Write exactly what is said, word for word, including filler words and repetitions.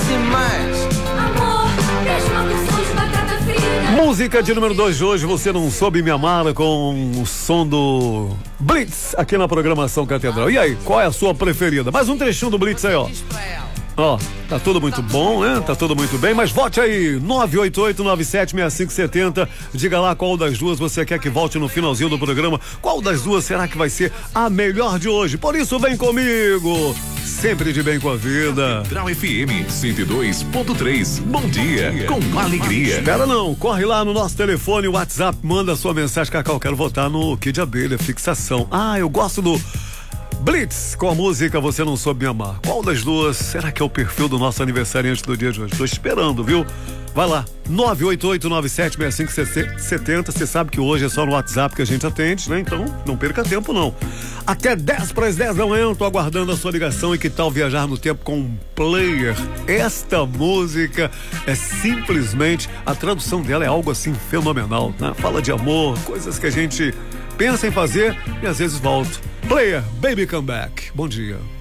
e mais. Amor, queres uma porção de batata frita? Música de número dois de hoje, Você Não Soube Me Amar, com o som do Blitz aqui na programação Catedral. E aí, qual é a sua preferida? Mais um trechinho do Blitz aí, ó. Ó, tá tudo muito bom, né? Tá tudo muito bem, mas vote aí, nove oito oito, nove sete seis cinco sete zero. Diga lá qual das duas você quer que volte no finalzinho do programa. Qual das duas será que vai ser a melhor de hoje? Por isso, vem comigo, sempre de bem com a vida. Catedral F M cento e dois ponto três. Bom dia, com alegria. Espera não, corre lá no nosso telefone, WhatsApp, manda sua mensagem. Cacau, quero votar no Kid Abelha, fixação. Ah, eu gosto do Blitz com a música Você Não Soube Me Amar. Qual das duas será que é o perfil do nosso aniversariante do dia de hoje? Tô esperando, viu? Vai lá, nove oito oito, nove sete seis cinco sete zero. Você sabe que hoje é só no WhatsApp que a gente atende, né? Então não perca tempo não. Até dez para as dez da manhã eu tô aguardando a sua ligação. E que tal viajar no tempo com um player? Esta música é simplesmente, a tradução dela é algo assim fenomenal, né? Fala de amor, coisas que a gente pensa em fazer e às vezes volta. Player, Baby Come Back. Bom dia.